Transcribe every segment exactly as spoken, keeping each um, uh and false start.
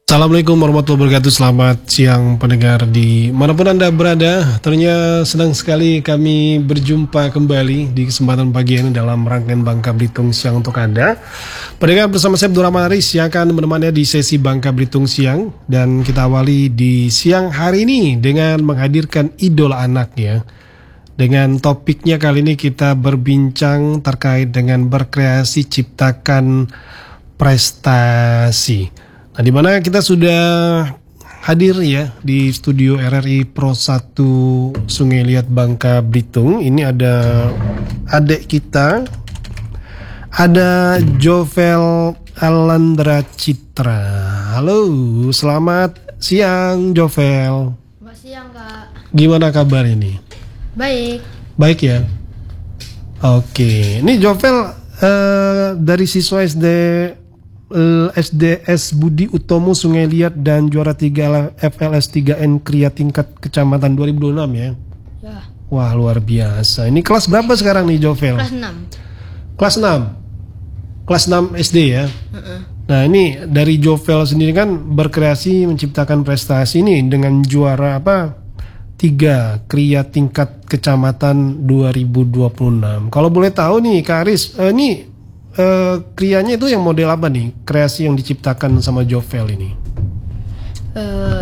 Assalamualaikum warahmatullahi wabarakatuh. Selamat siang pendengar di manapun Anda berada. Tentunya senang sekali kami berjumpa kembali di kesempatan pagi ini dalam rangkaian Bangka Belitung Siang untuk Anda. Pendengar, bersama saya Abdul Rahman Aris yang akan menemani di sesi Bangka Belitung Siang. Dan kita awali di siang hari ini dengan menghadirkan idola anak ya. Dengan topiknya kali ini kita berbincang terkait dengan berkreasi ciptakan prestasi. Nah, di mana kita sudah hadir ya di studio R R I Pro satu Sungai Liat Bangka Belitung. Ini ada adik kita, ada Jovel Alandra Citra. Halo, selamat siang Jovel. Selamat siang Kak. Gimana kabar ini? Baik. Baik ya. Oke, ini Jovel uh, dari siswa S D S D S Budi Utomo Sungai Liat dan juara tiga F L S tiga N Kria tingkat kecamatan dua ribu dua puluh enam ya. Ya. Wah, luar biasa. Ini kelas berapa sekarang nih Jovel? Kelas enam. Kelas enam. Kelas enam S D ya. Uh-uh. Nah, ini dari Jovel sendiri kan berkreasi menciptakan prestasi ini dengan juara apa? tiga Kria tingkat kecamatan dua ribu dua puluh enam. Kalau boleh tahu nih Kak Aris, eh, ini Uh, krianya itu yang model apa nih? Kreasi yang diciptakan sama Jovel ini? Uh,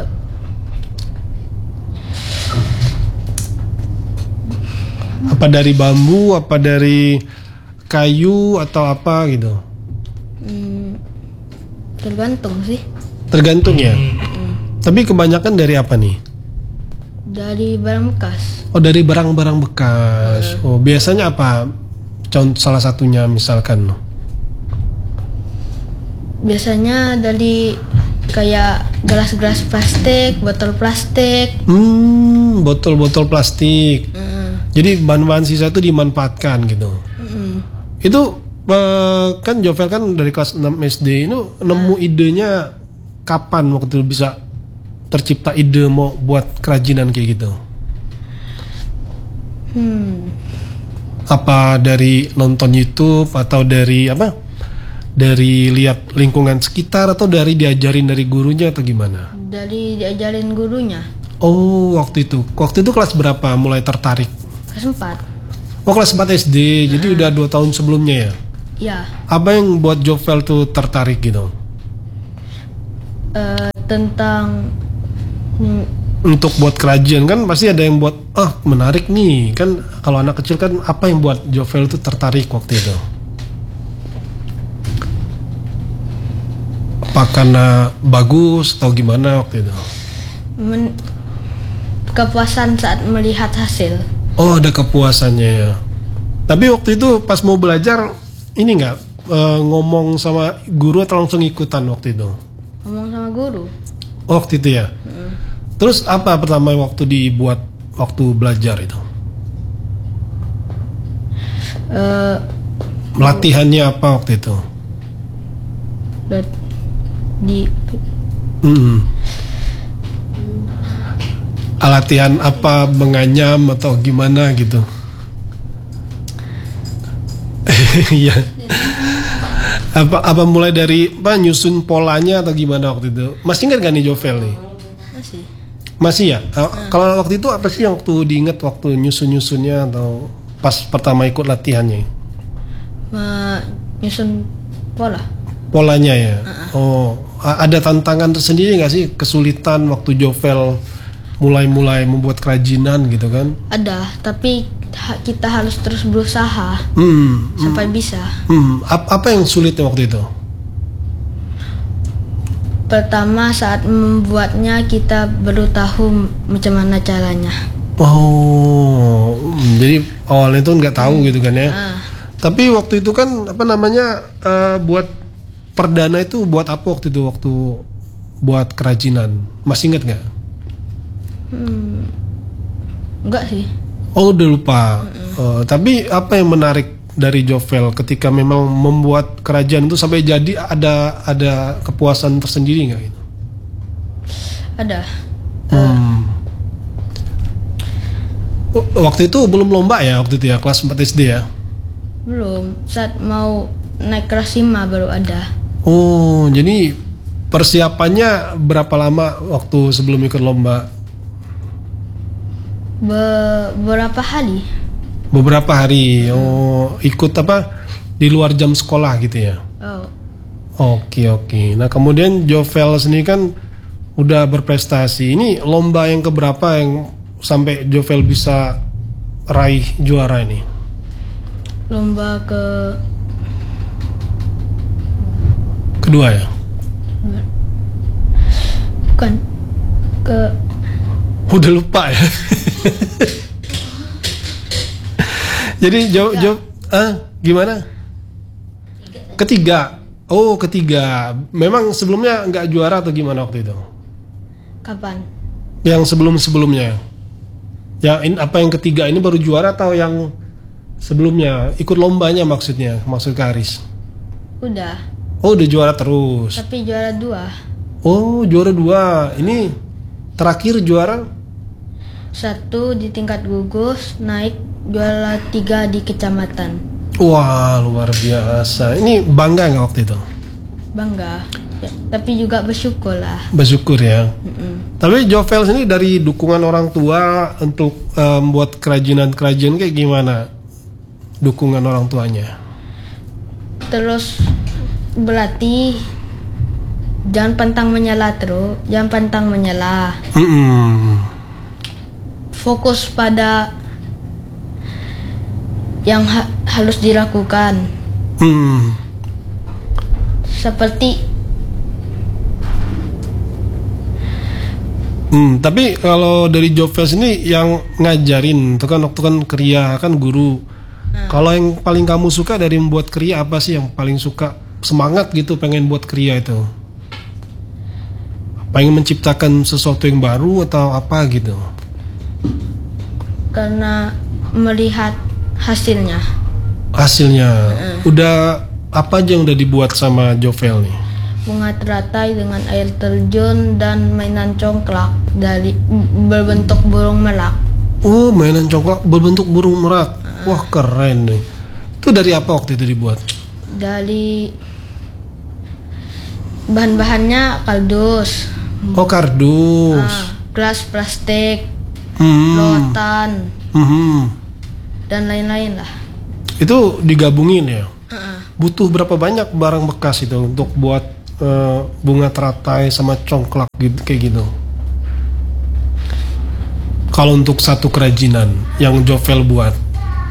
apa dari bambu, apa dari kayu atau apa gitu? hmm, tergantung sih. Tergantung ya. Hmm. Tapi kebanyakan dari apa nih? Dari barang bekas. Oh, dari barang-barang bekas. Oh, biasanya apa? Contoh salah satunya misalkan. Biasanya dari kayak gelas-gelas plastik, botol plastik. Hmm, botol-botol plastik. Hmm. Jadi bahan-bahan sisa itu dimanfaatkan gitu. Hmm. Itu uh, kan Jovel kan dari kelas enam S D itu nemu idenya kapan waktu itu bisa tercipta ide mau buat kerajinan kayak gitu? Hmm. Apa dari nonton YouTube atau dari apa? Dari lihat lingkungan sekitar atau dari diajarin dari gurunya atau gimana? Dari diajarin gurunya. Oh, waktu itu. Waktu itu kelas berapa mulai tertarik? Kelas empat. Oh, kelas empat S D. Nah. Jadi udah dua tahun sebelumnya ya? Ya. Apa yang buat Jovel tuh tertarik gitu? Uh, tentang hmm, untuk buat kerajinan kan pasti ada yang buat ah menarik nih kan. Kalau anak kecil kan apa yang buat Jovel itu tertarik waktu itu? Apa karena bagus atau gimana waktu itu? men- kepuasan saat melihat hasil. Oh, ada kepuasannya ya. Tapi waktu itu pas mau belajar ini nggak e, ngomong sama guru atau langsung ikutan waktu itu? Ngomong sama guru. Oh, waktu itu ya. Hmm. Terus apa pertama waktu dibuat waktu belajar itu? Uh, Latihannya apa waktu itu? Di Hmm. Latihan apa, menganyam atau gimana gitu? Iya. apa apa mulai dari apa nyusun polanya atau gimana waktu itu? Masih ingat gak nih Jovel nih? masih. Masih ya? Hmm. Kalau waktu itu apa sih yang waktu diingat waktu nyusun-nyusunnya atau pas pertama ikut latihannya? Ma, nyusun pola. Polanya ya? Uh-uh. Oh, ada tantangan tersendiri nggak sih, kesulitan waktu Jovel mulai-mulai membuat kerajinan gitu kan? Ada, tapi ha- kita harus terus berusaha hmm, sampai hmm, bisa. Hmm, apa, apa yang sulitnya waktu itu? Pertama saat membuatnya kita baru tahu macam mana caranya. Oh, jadi awalnya itu nggak tahu hmm. gitu kan ya? Uh. Tapi waktu itu kan apa namanya uh, buat perdana itu buat apa waktu itu waktu buat kerajinan? Masih ingat nggak? Hmm, enggak sih. Oh, udah lupa. Uh, tapi apa yang menarik dari Jovel ketika memang membuat kerajaan itu sampai jadi ada ada kepuasan tersendiri nggak itu? Ada. Hmm. Uh. Waktu itu belum lomba ya waktu itu ya, kelas empat S D ya? Belum, saat mau naik kelas lima baru ada. Oh, jadi Persiapannya berapa lama waktu sebelum ikut lomba? Beberapa hari. Beberapa hari. Oh, ikut apa? Di luar jam sekolah gitu ya? Oh. Oke, oke. Nah, kemudian Jovel sendiri kan udah berprestasi. Ini lomba yang keberapa yang sampai Jovel bisa raih juara ini? Lomba ke kedua ya? Bukan. Ke Udah lupa ya. Jadi jawab jawab ah gimana? Ketiga. Oh, ketiga. Memang sebelumnya nggak juara atau gimana waktu itu? kapan? Yang sebelum-sebelumnya. Ya, in, apa yang ketiga ini baru juara atau yang sebelumnya? Ikut lombanya maksudnya, maksud Karis. Udah. Oh, udah juara terus. Tapi juara dua. Oh, juara dua. Ini terakhir juara Satu di tingkat gugus, naik juara tiga di kecamatan. wah, luar biasa. Ini bangga nggak waktu itu? Bangga. Ya, tapi juga bersyukur lah. Bersyukur ya. Mm-mm. Tapi Jovel ini dari dukungan orang tua untuk eh, membuat kerajinan-kerajinan kayak gimana? Dukungan orang tuanya. Terus berlatih, jangan pantang menyala terus, jangan pantang menyala. Mm-mm. Fokus pada yang ha- harus dilakukan. Hmm. Seperti Hmm, tapi kalau dari Jovel ini yang ngajarin itu kan waktu kan kriya kan guru. Kalau yang paling kamu suka dari membuat kriya apa sih yang paling suka semangat gitu pengen buat kriya itu? Pengen menciptakan sesuatu yang baru atau apa gitu? karena melihat hasilnya. Hasilnya udah apa aja yang udah dibuat sama Jovel nih? Bunga teratai dengan air terjun dan mainan congklak dari berbentuk burung merak. Oh, mainan congklak berbentuk burung merak. Wah, keren nih. Itu dari apa waktu itu dibuat? Dari bahan-bahannya kardus, Oh, kardus. ah, gelas plastik, Hmm. lotan, Mhm. dan lain-lain lah. Itu digabungin ya? Ah, Butuh berapa banyak barang bekas itu untuk buat eh, bunga teratai sama congklak gitu, kayak gitu? Kalau untuk satu kerajinan yang Jovel buat?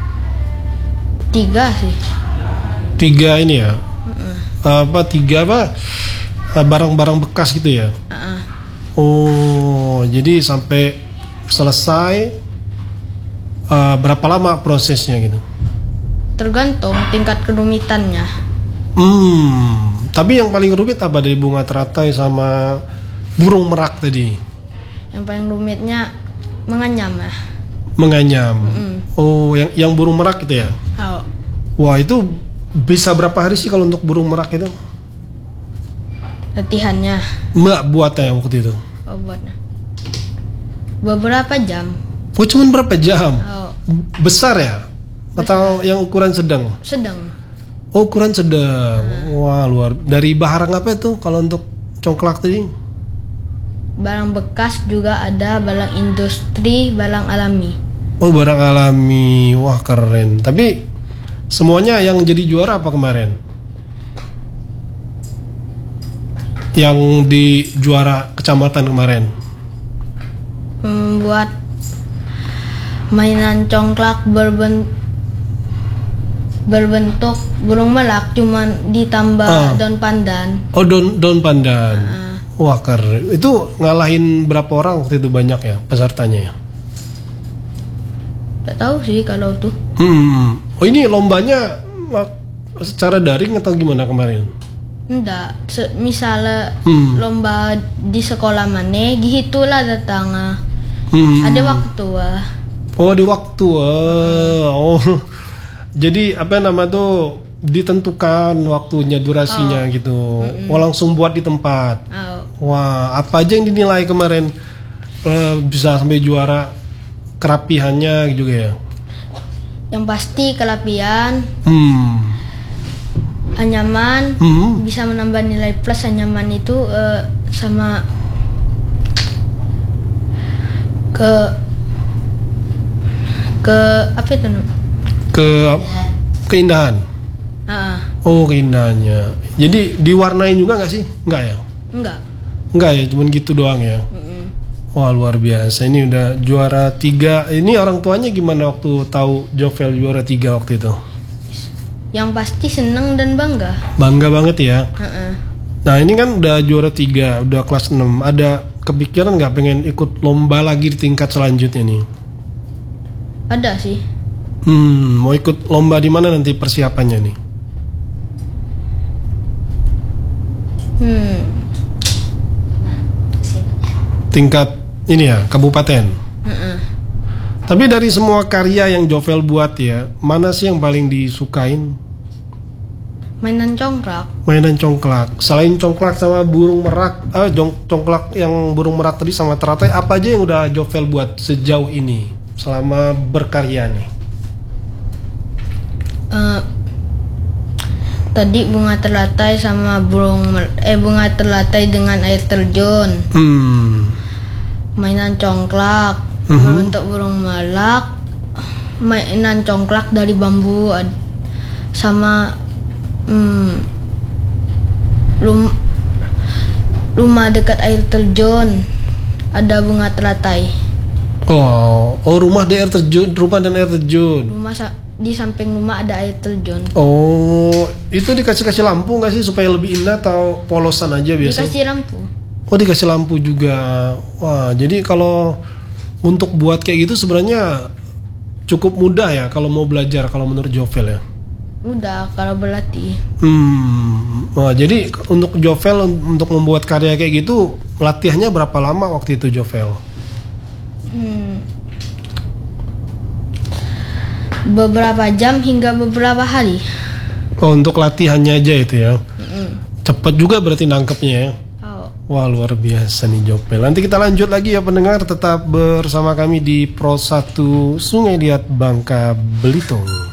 tiga sih. Tiga ini ya? Apa tiga apa? Eh, barang-barang bekas gitu ya? Ah, Oh, jadi sampai selesai eh, berapa lama prosesnya gitu? tergantung tingkat kerumitannya. Hmm, tapi yang paling rumit apa dari bunga teratai sama burung merak tadi? Yang paling rumitnya menganyam lah. Menganyam. Oh, yang yang burung merak itu ya? Oh, Wah, itu bisa berapa hari sih kalau untuk burung merak itu? latihannya. Mbak buatnya waktu itu? Oh, buatnya. Beberapa jam. Oh, cuman berapa jam? Oh, Besar ya? Atau yang ukuran sedang? sedang. Oh, ukuran sedang. Wah, luar. Dari bahan apa itu kalau untuk congklak tadi? Barang bekas juga ada, barang industri, barang alami. Oh, barang alami. Wah, keren. Tapi semuanya yang jadi juara apa kemarin? Yang di juara kecamatan kemarin? Membuat mainan congklak berben berbentuk burung merak cuman ditambah Ah. daun pandan. Oh, daun daun pandan. Ah, Wah, keren. Itu ngalahin berapa orang waktu itu banyak ya pesertanya ya? tak tahu sih kalau tuh. Hmm. Oh, ini lombanya mak- secara daring atau gimana kemarin? Enggak, Se- misalnya Hmm. lomba di sekolah mana, gitulah datang. ah. Hmm. Ada waktu ah. Oh, di waktu. ah. Oh. Jadi apa nama tuh ditentukan waktunya, durasinya gitu. Oh, langsung buat di tempat. Oh, Wah, apa aja yang dinilai kemarin eh, bisa sampai juara kerapihannya juga ya? yang pasti kelapian, Hmm. anyaman, Hmm. bisa menambah nilai plus anyaman itu eh, sama ke ke apa itu Nun? Ke keindahan. Ah, Oh, keindahannya. Jadi diwarnain juga nggak sih? Nggak ya? enggak. Nggak ya, cuman gitu doang ya. Mm-mm. Wah, luar biasa. Ini udah juara tiga. Ini orang tuanya gimana waktu tahu Jovel juara tiga waktu itu? Yang pasti seneng dan bangga. Bangga banget ya. Heeh. Nah, ini kan udah juara tiga, udah kelas enam. Ada kepikiran nggak pengen ikut lomba lagi di tingkat selanjutnya nih? Ada sih. Hmm, mau ikut lomba di mana nanti persiapannya nih? Hmm. Tingkat ini ya, kabupaten. Heeh. Tapi dari semua karya yang Jovel buat ya, mana sih yang paling disukain? Mainan congklak. Mainan congklak. Selain congklak sama burung merak, ah, jong- congklak yang burung merak tadi sama teratai, apa aja yang udah Jovel buat sejauh ini selama berkarya nih? Eh, tadi bunga teratai sama burung mer- eh bunga teratai dengan air terjun. Hmm. Mainan congklak Mhm. berbentuk burung merak. Mainan congklak dari bambu ad- sama hmm, rum- rumah dekat air terjun. Ada bunga teratai. Oh, oh rumah di air terjun, rumah dan air terjun. Rumah sa- di samping rumah ada air terjun. Oh, itu dikasih-kasih lampu nggak sih supaya lebih indah atau polosan aja biasanya? Dikasih lampu. Oh, dikasih lampu juga. Wah, jadi kalau untuk buat kayak gitu sebenarnya cukup mudah ya kalau mau belajar kalau menurut Jovel ya. Udah kalau berlatih. Hmm, wah, jadi untuk Jovel untuk membuat karya kayak gitu latihannya berapa lama waktu itu Jovel? Hmm. Beberapa jam hingga beberapa hari. Oh, untuk latihannya aja itu ya. Mm-mm. Cepet juga berarti nangkepnya ya. Oh. Wah, luar biasa nih Jovel. Nanti kita lanjut lagi ya pendengar, tetap bersama kami di Pro satu Sungai Liat Bangka Belitung.